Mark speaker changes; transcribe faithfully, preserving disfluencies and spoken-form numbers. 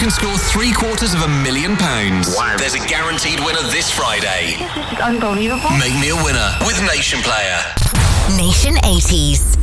Speaker 1: can score three quarters of a million pounds.
Speaker 2: Wow.
Speaker 1: There's a guaranteed winner this Friday.
Speaker 3: This is unbelievable.
Speaker 1: Make me a winner with Nation Player.
Speaker 4: Nation eighties.